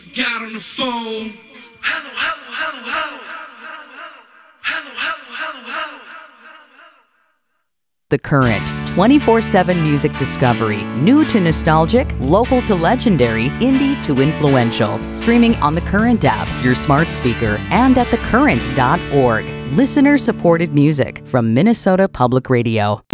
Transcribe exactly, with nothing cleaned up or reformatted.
Got on the phone. Hello, hello, hello, hello. Hello, hello, hello, hello. The Current, twenty-four seven music discovery. New to nostalgic, local to legendary, indie to influential. Streaming on the Current app, your smart speaker, and at the current dot org. Listener-supported music from Minnesota Public Radio.